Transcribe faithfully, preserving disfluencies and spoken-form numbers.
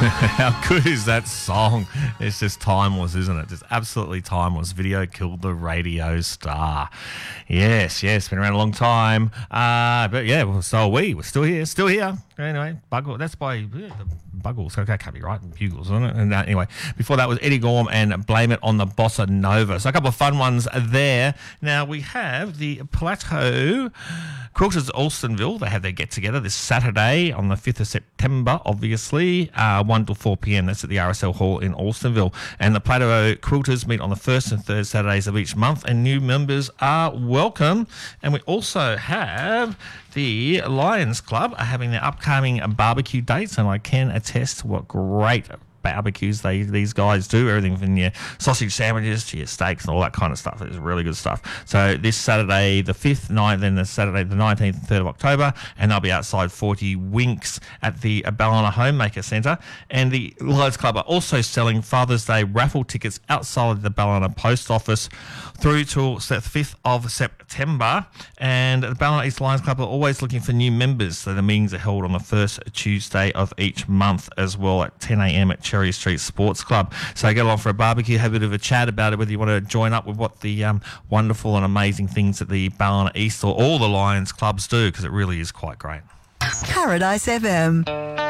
How good is that song? It's just timeless, isn't it? Just absolutely timeless. Video killed the radio star. Yes, yes, been around a long time. Uh, but yeah, well, so are we. We're still here, still here. Anyway, Buggle, that's by yeah, the Buggles. So that can't be right. Bugles, isn't it? And uh, anyway, before that was Eddie Gorm and Blame It on the Bossa Nova. So a couple of fun ones there. Now we have the Plateau Quilters Alstonville. They have their get together this Saturday on the fifth of September, obviously, uh, one till four p.m. That's at the R S L Hall in Alstonville. And the Plateau Quilters meet on the first and third Saturdays of each month, and new members are welcome. And we also have the Lions Club are having their upcoming barbecue dates, and I can attest to what great barbecues they these guys do. Everything from your sausage sandwiches to your steaks and all that kind of stuff. It's really good stuff. So this Saturday the fifth, ninth, then the Saturday the nineteenth and third of October, and they'll be outside forty Winks at the Ballina Homemaker Centre. And the Lions Club are also selling Father's Day raffle tickets outside the Ballina Post Office through till the fifth of September. And the Ballina East Lions Club are always looking for new members, so the meetings are held on the first Tuesday of each month as well at ten a.m. at Cherry Street Sports Club. So get along for a barbecue, have a bit of a chat about it, whether you want to join up with what the um, wonderful and amazing things that the Ballina East or all the Lions clubs do, because it really is quite great. Paradise F M.